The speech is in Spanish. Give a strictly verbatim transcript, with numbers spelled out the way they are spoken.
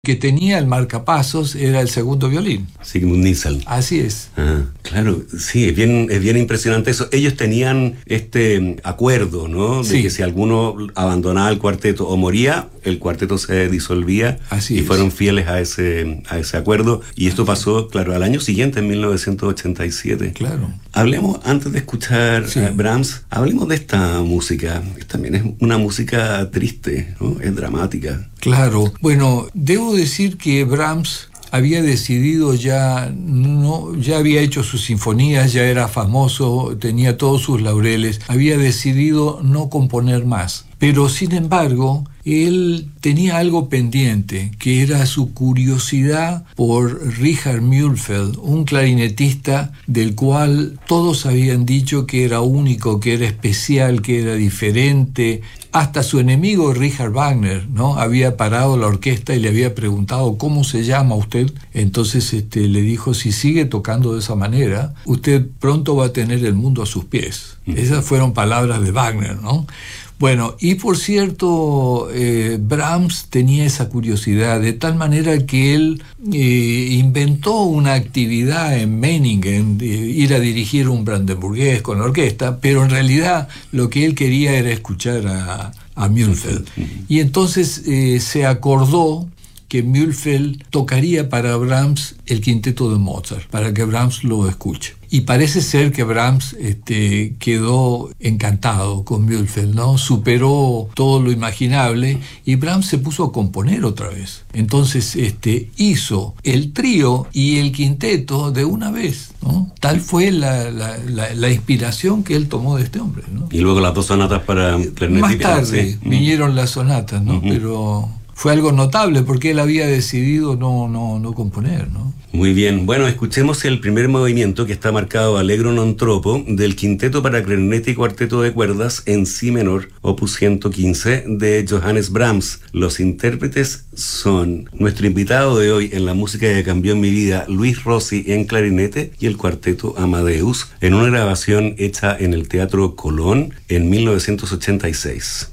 que tenía el marcapasos era el segundo violín. Sigmund Nielsen. Así es. Ah, claro, sí, es bien, es bien impresionante eso. Ellos tenían este acuerdo, ¿no? De Sí. que si alguno abandonaba el cuarteto o moría, el cuarteto se disolvía. Así y es. fueron fieles a ese, a ese acuerdo. Y esto pasó, claro, al año siguiente, en mil novecientos ochenta y siete. Claro. Hablemos, antes de escuchar Sí. a Brahms, hablemos de esta música. También es una música triste, ¿no? Es dramática. Claro. Bueno, debo decir que Brahms había decidido ya, no, ya había hecho sus sinfonías, ya era famoso, tenía todos sus laureles, había decidido no componer más. Pero sin embargo, él tenía algo pendiente, que era su curiosidad por Richard Mühlfeld, un clarinetista del cual todos habían dicho que era único, que era especial, que era diferente. Hasta su enemigo Richard Wagner, ¿no? Había parado la orquesta y le había preguntado ¿cómo se llama usted? Entonces este, le dijo, si sigue tocando de esa manera, usted pronto va a tener el mundo a sus pies. Mm. Esas fueron palabras de Wagner, ¿no? Bueno, y por cierto, eh, Brahms tenía esa curiosidad, de tal manera que él eh, inventó una actividad en Meiningen, de ir a dirigir un brandenburgués con la orquesta, pero en realidad lo que él quería era escuchar a, a Mühlfeld. Y entonces eh, se acordó que Mühlfeld tocaría para Brahms el quinteto de Mozart, para que Brahms lo escuche. Y parece ser que Brahms este, quedó encantado con Mühlfeld, ¿no? Superó todo lo imaginable y Brahms se puso a componer otra vez. Entonces este, hizo el trío y el quinteto de una vez, ¿no? Tal fue la, la, la, la inspiración que él tomó de este hombre, ¿no? Y luego las dos sonatas para clarinete. Más tarde sí. vinieron las sonatas, ¿no? Uh-huh. Pero fue algo notable porque él había decidido no, no, no componer, ¿no? Muy bien. Bueno, escuchemos el primer movimiento, que está marcado Allegro non troppo, del quinteto para clarinete y cuarteto de cuerdas en si menor, opus ciento quince, de Johannes Brahms. Los intérpretes son nuestro invitado de hoy en la música que cambió mi vida, Luis Rossi, en clarinete, y el cuarteto Amadeus, en una grabación hecha en el Teatro Colón en mil novecientos ochenta y seis.